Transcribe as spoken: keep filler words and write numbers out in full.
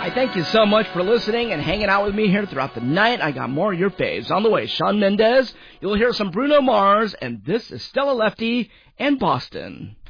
I thank you so much for listening and hanging out with me here throughout the night. I got more of your faves on the way. Shawn Mendes, you'll hear some Bruno Mars, and this is Stella Lefty and Boston.